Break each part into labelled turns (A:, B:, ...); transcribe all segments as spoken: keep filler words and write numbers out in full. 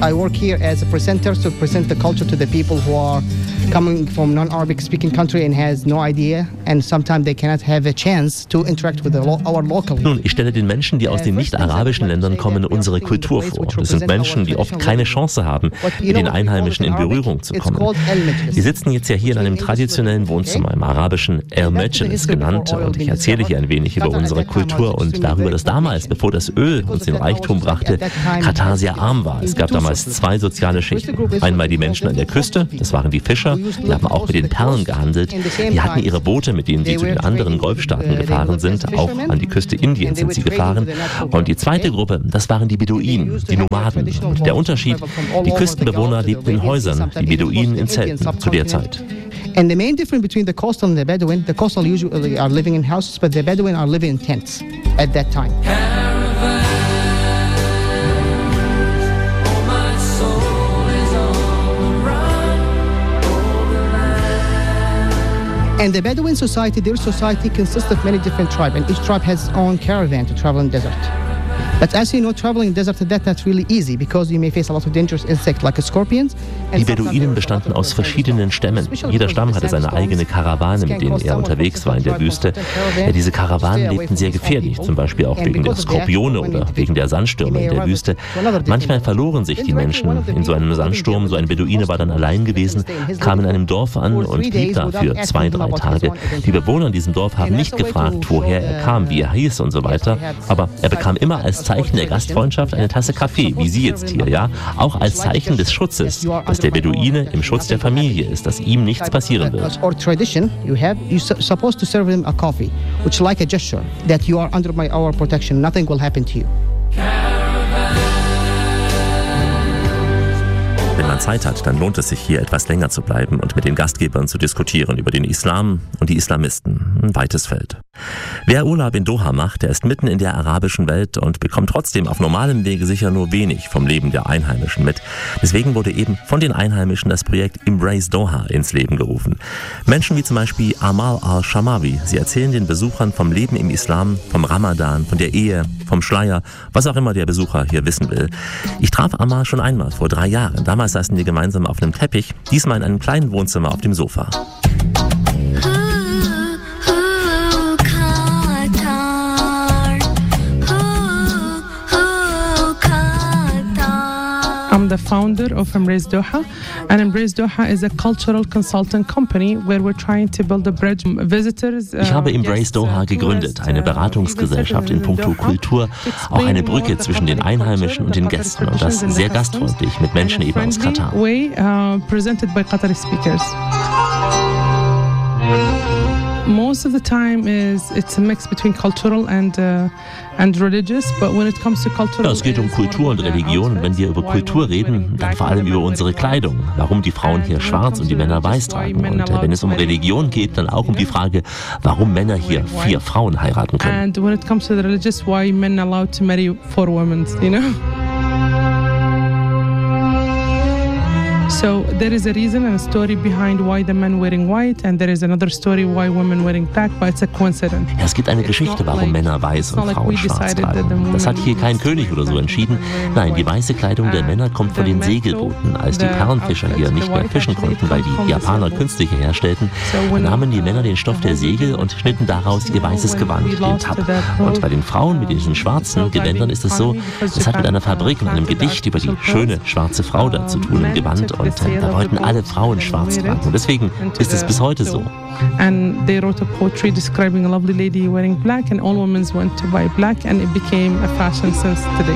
A: I work here as a presenter to present the culture to the people who are coming from non-Arabic speaking country and has no idea and sometimes they cannot have a chance to interact with the lo- our local.
B: Nun, ich stelle den Menschen, die aus den nicht-arabischen Ländern kommen, unsere Kultur vor. Das sind Menschen, die oft keine Chance haben, mit den Einheimischen in Berührung zu kommen. Wir sitzen jetzt ja hier in einem traditionellen Wohnzimmer, im arabischen El-Mejlis genannt, und ich erzähle hier ein wenig über unsere Kultur und darüber, dass damals, bevor das Öl uns den Reichtum brachte, Katar sehr arm war. Es gab damals zwei soziale Schichten. Einmal die Menschen an der Küste, das waren die Fischer, die haben auch mit den Perlen gehandelt. Die hatten ihre Boote, mit denen sie zu den anderen Golfstaaten gefahren sind. Auch an die Küste Indiens sind sie gefahren. Und die zweite Gruppe, das waren die Beduinen, die Nomaden. Und der Unterschied, die Küstenbewohner lebten in Häusern, die Beduinen in Zelten zu der Zeit.
A: And the main difference between the coastal and the Bedouin, the coastal usually are living in houses, but the Bedouin are living in tents at that time. And the Bedouin society, their society consists of many different tribes, and each tribe has its own caravan to travel in the desert. But as you know, traveling in the desert, that's not really easy because you may face a lot of dangerous insects like scorpions.
B: Die Beduinen bestanden aus verschiedenen Stämmen. Jeder Stamm hatte seine eigene Karawane, mit denen er unterwegs war in der Wüste. Ja, diese Karawanen lebten sehr gefährlich, zum Beispiel auch wegen der Skorpione oder wegen der Sandstürme in der Wüste. Manchmal verloren sich die Menschen in so einem Sandsturm. So ein Beduine war dann allein gewesen, kam in einem Dorf an und blieb da für zwei, drei Tage. Die Bewohner in diesem Dorf haben nicht gefragt, woher er kam, wie er hieß und so weiter. Aber er bekam immer als Zeichen der Gastfreundschaft eine Tasse Kaffee, wie Sie jetzt hier, ja? Auch als Zeichen des Schutzes, dass der Beduine im Schutz der Familie ist, dass ihm nichts passieren wird.
A: Or tradition, you have you supposed to serve them a coffee, which like a gesture that you are under my our protection, nothing will happen to you.
B: Wenn man Zeit hat, dann lohnt es sich, hier etwas länger zu bleiben und mit den Gastgebern zu diskutieren über den Islam und die Islamisten. Ein weites Feld. Wer Urlaub in Doha macht, der ist mitten in der arabischen Welt und bekommt trotzdem auf normalem Wege sicher nur wenig vom Leben der Einheimischen mit. Deswegen wurde eben von den Einheimischen das Projekt Embrace Doha ins Leben gerufen. Menschen wie zum Beispiel Amal al-Shamawi, sie erzählen den Besuchern vom Leben im Islam, vom Ramadan, von der Ehe, vom Schleier, was auch immer der Besucher hier wissen will. Ich traf Amal schon einmal vor drei Jahren. Damals saßen wir gemeinsam auf einem Teppich, diesmal in einem kleinen Wohnzimmer auf dem Sofa.
C: I'm the founder of Embrace Doha, and Embrace Doha is a cultural consulting company where we're trying to build a bridge. Visitors.
B: Ich habe Embrace Doha gegründet, eine Beratungsgesellschaft in puncto Kultur, auch eine Brücke zwischen den Einheimischen und den Gästen, und das sehr gastfreundlich mit Menschen eben aus Katar.
C: Way uh, presented by Qatari speakers. Most of the time is it's a mix between cultural and uh, and religious, but when it comes to cultural,
B: ja, es geht um Kultur und Religion, und wenn wir über Kultur reden, dann vor allem über unsere Kleidung, warum die Frauen hier schwarz und die Männer weiß tragen, und wenn es um Religion geht, dann auch um die Frage, warum Männer hier vier Frauen heiraten können.
C: And when it comes to the religious, why men allowed to marry four women, you know? So there is a reason and a story behind why the men wearing white, and there is another story why women wearing black, but it's a coincidence.
B: Ja, es gibt eine Geschichte, warum Männer weiß und Frauen schwarz tragen. Das hat hier kein König oder so entschieden. Nein, die weiße Kleidung der Männer kommt von den Segelbooten. Als die Perlenfischer hier nicht mehr fischen konnten, weil die Japaner künstliche herstellten, nahmen die Männer den Stoff der Segel und schnitten daraus ihr weißes Gewand, den Tab. Und bei den Frauen mit diesen schwarzen Gewändern ist es so, es hat mit einer Fabrik und einem Gedicht über die schöne schwarze Frau da zu tun im Gewand. Und da wollten alle Frauen schwarz tragen. Und deswegen ist es bis heute so.
C: And they wrote a poetry describing a lovely lady wearing black, and all women went to buy black, and it became a fashion since today.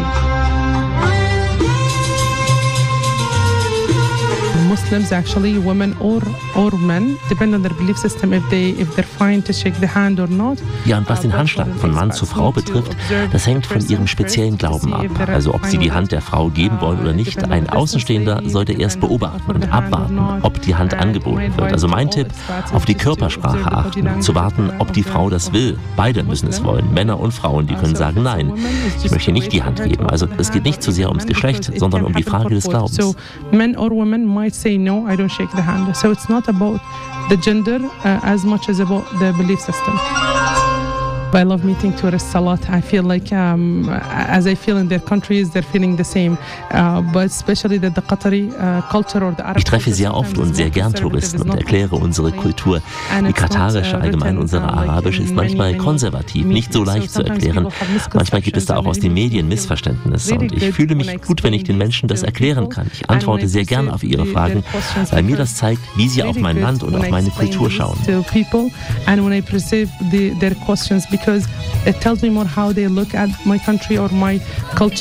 C: Muslims, actually, women or or men, depend on their belief system if they if they're fine to shake the hand or not.
B: Ja, und was den Handschlag von Mann zu Frau betrifft, das hängt von ihrem speziellen Glauben ab. Also ob sie die Hand der Frau geben wollen oder nicht. Ein Außenstehender sollte erst beobachten und abwarten, ob die Hand angeboten wird. Also mein Tipp, auf die Körpersprache achten, zu warten, ob die Frau das will. Beide müssen es wollen, Männer und Frauen, die können sagen, nein, ich möchte nicht die Hand geben. Also es geht nicht so sehr ums Geschlecht, sondern um die Frage des Glaubens.
C: So men or women might say no, I don't shake the hand. So it's not about the gender uh, as much as about the belief system. I love meeting tourists a lot. I feel like um, as I feel in their countries, they're feeling the same. Uh, but especially that the Qatari uh, culture or the Arab
B: Ich treffe sehr oft und sehr gern Touristen und erkläre unsere Kultur. Die katarische, allgemein unsere arabische, ist manchmal konservativ, nicht so leicht zu erklären. Manchmal gibt es da auch aus den Medien Missverständnisse und ich fühle mich gut, wenn ich den Menschen das erklären kann. Ich antworte sehr gern auf ihre Fragen, weil mir das zeigt, wie sie auf mein Land und auf meine Kultur schauen.
C: Because it tells me more how they look at my country or my culture.